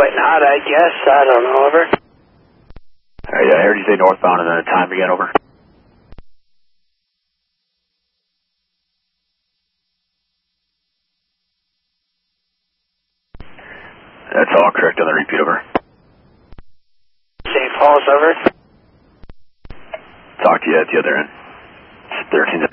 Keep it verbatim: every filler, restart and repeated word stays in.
quite not, I guess. I don't know, over. Alright, I heard you say northbound and then the time again, over. That's all correct on the repeat, over. Saint Paul's, over. Talk to you at the other end. thirteen